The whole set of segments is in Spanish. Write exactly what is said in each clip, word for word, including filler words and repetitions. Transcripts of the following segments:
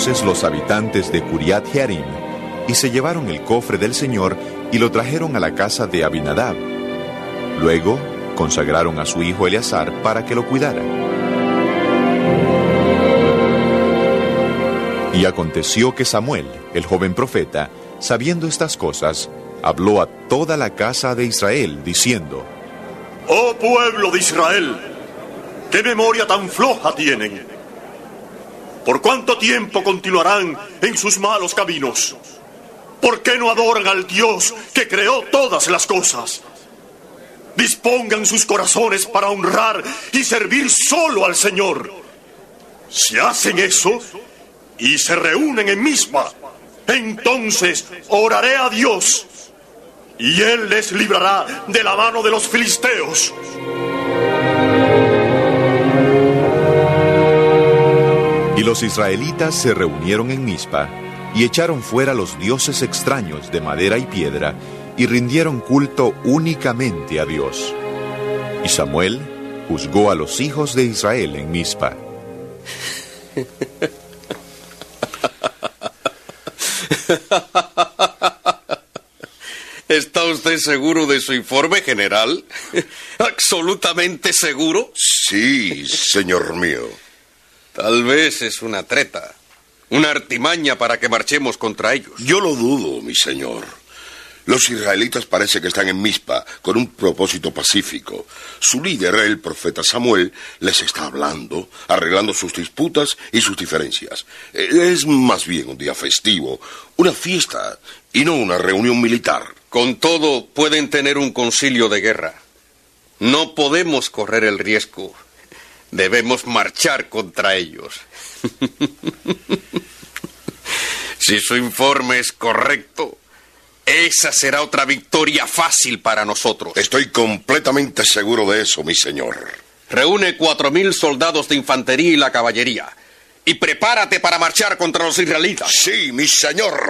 entonces los habitantes de Kiriat Jearim, y se llevaron el cofre del Señor y lo trajeron a la casa de Abinadab. Luego consagraron a su hijo Eleazar para que lo cuidara. Y aconteció que Samuel, el joven profeta, sabiendo estas cosas, habló a toda la casa de Israel, diciendo: ¡Oh pueblo de Israel! ¿Qué memoria tan floja tienen? ¿Por cuánto tiempo continuarán en sus malos caminos? ¿Por qué no adoran al Dios que creó todas las cosas? Dispongan sus corazones para honrar y servir solo al Señor. Si hacen eso y se reúnen en Mizpa, entonces oraré a Dios y Él les librará de la mano de los filisteos. Y los israelitas se reunieron en Mizpa y echaron fuera los dioses extraños de madera y piedra y rindieron culto únicamente a Dios. Y Samuel juzgó a los hijos de Israel en Mizpa. ¿Está usted seguro de su informe, general? ¿Absolutamente seguro? Sí, señor mío. Tal vez es una treta, una artimaña para que marchemos contra ellos. Yo lo dudo, mi señor. Los israelitas parece que están en Mizpa con un propósito pacífico. Su líder, el profeta Samuel, les está hablando, arreglando sus disputas y sus diferencias. Es más bien un día festivo, una fiesta y no una reunión militar. Con todo, pueden tener un concilio de guerra. No podemos correr el riesgo. Debemos marchar contra ellos. Si su informe es correcto, esa será otra victoria fácil para nosotros. Estoy completamente seguro de eso, mi señor. Reúne cuatro mil soldados de infantería y la caballería. Y prepárate para marchar contra los israelitas. Sí, mi señor.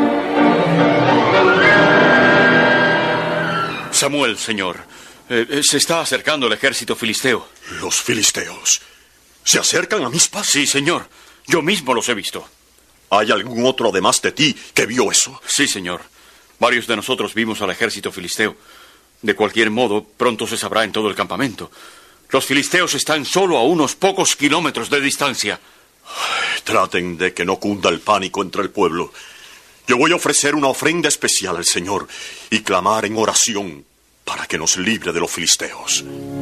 Samuel, señor, eh, se está acercando el ejército filisteo. ¿Los filisteos se acercan a Mizpa? Sí, señor. Yo mismo los he visto. ¿Hay algún otro además de ti que vio eso? Sí, señor. Varios de nosotros vimos al ejército filisteo. De cualquier modo, pronto se sabrá en todo el campamento. Los filisteos están solo a unos pocos kilómetros de distancia. Ay, traten de que no cunda el pánico entre el pueblo. Yo voy a ofrecer una ofrenda especial al Señor y clamar en oración para que nos libre de los filisteos.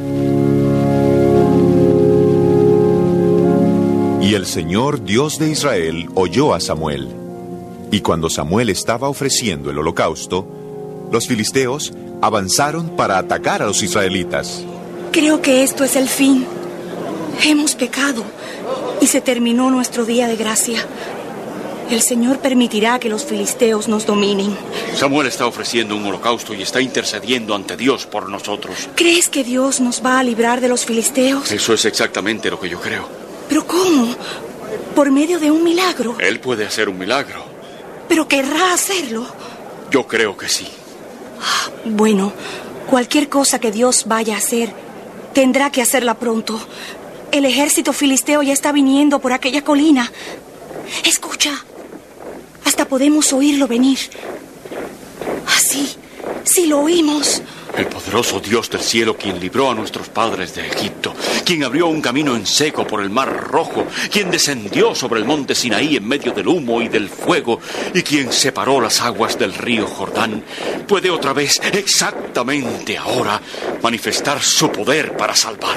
Y el Señor, Dios de Israel, oyó a Samuel. Y cuando Samuel estaba ofreciendo el holocausto, los filisteos avanzaron para atacar a los israelitas. Creo que esto es el fin. Hemos pecado y se terminó nuestro día de gracia. El Señor permitirá que los filisteos nos dominen. Samuel está ofreciendo un holocausto y está intercediendo ante Dios por nosotros. ¿Crees que Dios nos va a librar de los filisteos? Eso es exactamente lo que yo creo. ¿Pero cómo? ¿Por medio de un milagro? Él puede hacer un milagro. ¿Pero querrá hacerlo? Yo creo que sí. Bueno, cualquier cosa que Dios vaya a hacer, tendrá que hacerla pronto. El ejército filisteo ya está viniendo por aquella colina. Escucha. Hasta podemos oírlo venir. Así, sí lo oímos. El poderoso Dios del cielo, quien libró a nuestros padres de Egipto, quien abrió un camino en seco por el Mar Rojo, quien descendió sobre el monte Sinaí en medio del humo y del fuego, y quien separó las aguas del río Jordán, puede otra vez, exactamente ahora, manifestar su poder para salvar.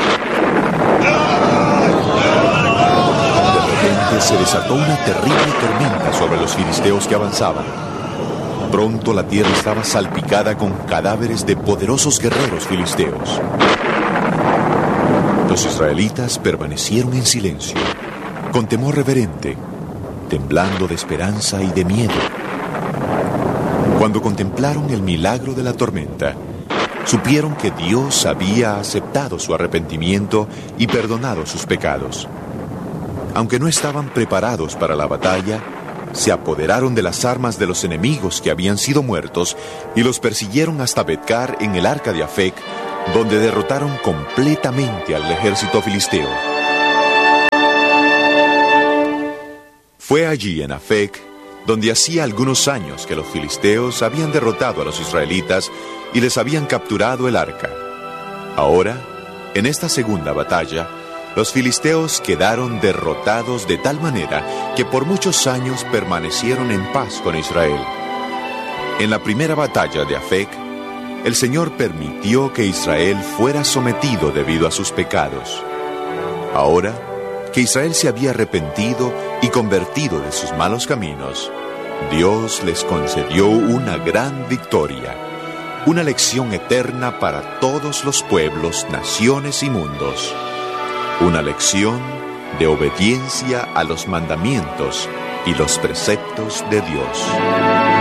De repente se desató una terrible tormenta sobre los filisteos que avanzaban. Pronto la tierra estaba salpicada con cadáveres de poderosos guerreros filisteos. Los israelitas permanecieron en silencio, con temor reverente, temblando de esperanza y de miedo. Cuando contemplaron el milagro de la tormenta, supieron que Dios había aceptado su arrepentimiento y perdonado sus pecados. Aunque no estaban preparados para la batalla, se apoderaron de las armas de los enemigos que habían sido muertos y los persiguieron hasta Betcar en el arca de Afec, donde derrotaron completamente al ejército filisteo. Fue allí en Afec donde hacía algunos años que los filisteos habían derrotado a los israelitas y les habían capturado el arca. Ahora, en esta segunda batalla, los filisteos quedaron derrotados de tal manera que por muchos años permanecieron en paz con Israel. En la primera batalla de Afec, el Señor permitió que Israel fuera sometido debido a sus pecados. Ahora, que Israel se había arrepentido y convertido de sus malos caminos, Dios les concedió una gran victoria, una lección eterna para todos los pueblos, naciones y mundos, una lección de obediencia a los mandamientos y los preceptos de Dios.